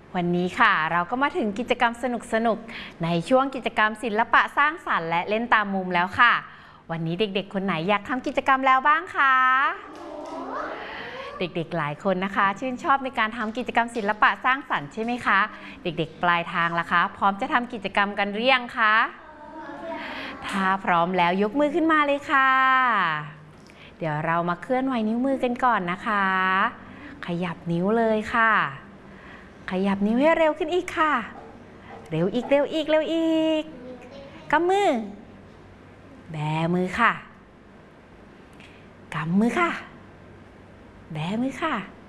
วันนี้ค่ะเราก็มาถึงกิจกรรมสนุกๆในช่วงกิจกรรมศิลปะสร้างสรรค์และเล่นตามมุมแล้วค่ะวันนี้เด็กๆคนไหนอยากทำกิจกรรมแล้วบ้างคะเด็กๆหลายคนนะคะชื่นชอบในการทำกิจกรรมศิลปะสร้างสรรค์ใช่ไหมคะเด็กๆปลายทางล่ะคะพร้อมจะทำกิจกรรมกันหรือยังคะถ้าพร้อมแล้วยกมือขึ้นมาเลยค่ะเดี๋ยวเรามาเคลื่อนไหวนิ้วมือกันก่อนนะคะขยับนิ้วเลยค่ะขยับนิ้วให้เร็วขึ้นอีกค่ะเร็วอีกเร็วอีกเร็วอีกกำมือแบมือค่ะกำมือค่ะแบมือค่ะ